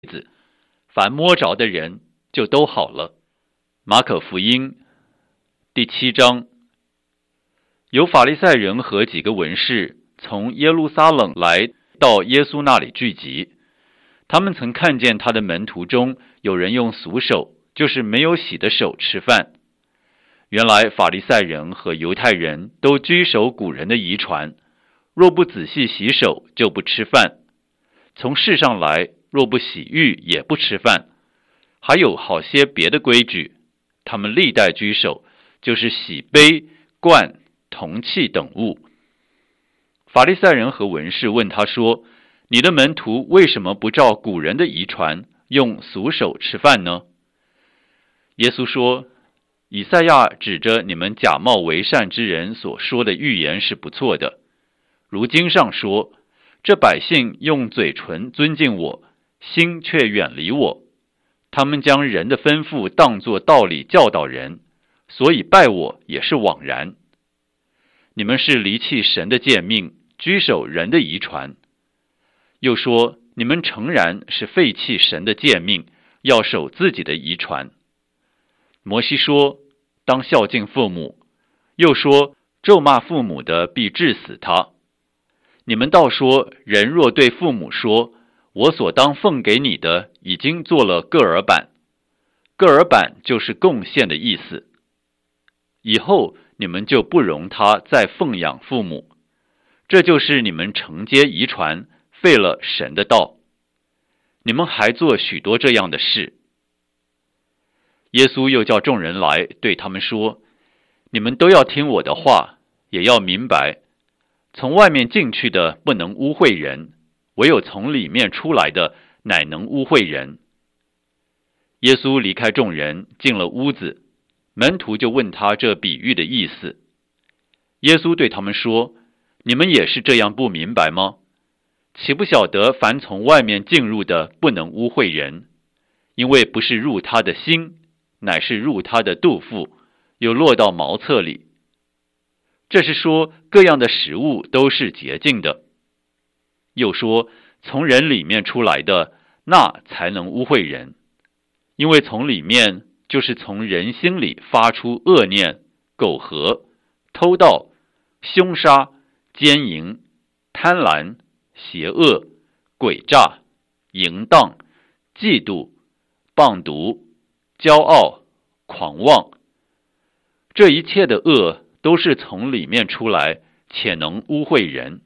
凡摸着的人就都好了。马可福音第7章。有法利赛人和几个文士从耶路撒冷来到耶稣那里聚集，他们曾看见他的门徒中有人用俗手，就是没有洗的手吃饭。原来法利赛人和犹太人都居守古人的遗传，若不仔细洗手就不吃饭，从世上来若不洗浴也不吃饭，还有好些别的规矩，他们历代居守，就是洗杯、罐、铜器等物。法利赛人和文士问他说：你的门徒为什么不照古人的遗传，用俗手吃饭呢？耶稣说：以赛亚指着你们假冒为善之人所说的预言是不错的。如经上说：这百姓用嘴唇尊敬我，心却远离我。他们将人的吩咐当作道理教导人，所以拜我也是枉然。你们是离弃神的诫命，居守人的遗传。又说你们诚然是废弃神的诫命，要守自己的遗传。摩西说当孝敬父母，又说咒骂父母的必治死他。你们倒说人若对父母说，我所当奉给你的已经做了个耳板，个耳板就是贡献的意思，以后你们就不容他再奉养父母，这就是你们承接遗传，废了神的道。你们还做许多这样的事。耶稣又叫众人来，对他们说：你们都要听我的话，也要明白，从外面进去的不能污秽人，唯有从里面出来的乃能污秽人。耶稣离开众人，进了屋子，门徒就问他这比喻的意思。耶稣对他们说：你们也是这样不明白吗？岂不晓得凡从外面进入的不能污秽人，因为不是入他的心，乃是入他的肚腹，又落到茅厕里。这是说各样的食物都是洁净的。又说从人里面出来的，那才能污秽人，因为从里面就是从人心里发出恶念、苟合、偷盗、凶杀、奸淫、贪婪、邪恶、诡诈、淫荡、嫉妒、谤毒、骄傲、狂妄。这一切的恶都是从里面出来，且能污秽人。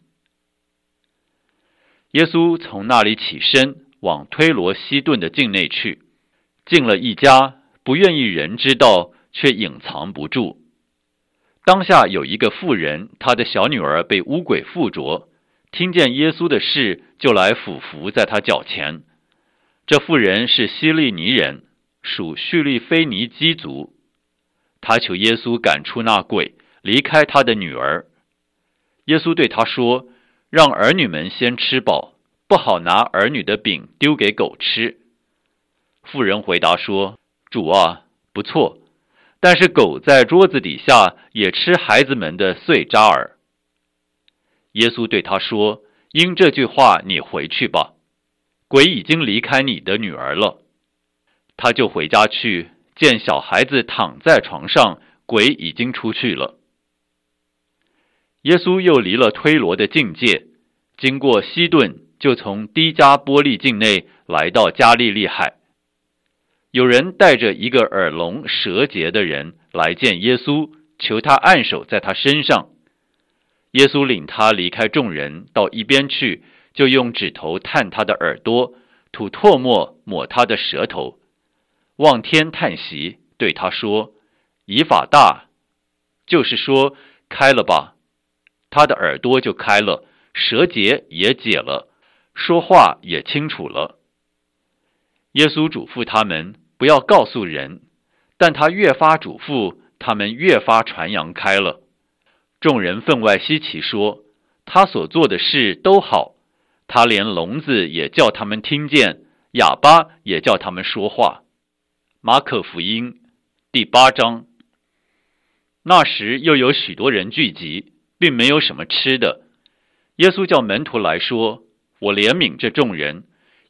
耶稣从那里起身，往推罗西顿的境内去，进了一家，不愿意人知道，却隐藏不住。当下有一个妇人，她的小女儿被污鬼附着，听见耶稣的事，就来俯伏在他脚前。这妇人是希利尼人，属叙利非尼基族。他求耶稣赶出那鬼，离开他的女儿。耶稣对他说：让儿女们先吃饱，不好拿儿女的饼丢给狗吃。妇人回答说：主啊，不错，但是狗在桌子底下也吃孩子们的碎渣儿。耶稣对他说：因这句话你回去吧，鬼已经离开你的女儿了。他就回家去，见小孩子躺在床上，鬼已经出去了。耶稣又离了推罗的境界，经过西顿，就从低加波利境内来到加利利海。有人带着一个耳聋舌结的人来见耶稣，求他按手在他身上。耶稣领他离开众人，到一边去，就用指头探他的耳朵，吐唾沫抹他的舌头，望天叹息，对他说：以法大，就是说开了吧。他的耳朵就开了，舌结也解了，说话也清楚了。耶稣嘱咐他们不要告诉人，但他越发嘱咐，他们越发传扬开了。众人分外稀奇，说他所做的事都好，他连聋子也叫他们听见，哑巴也叫他们说话。马可福音第8章。那时又有许多人聚集，并没有什么吃的。耶稣叫门徒来说：我怜悯这众人，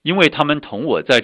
因为他们同我在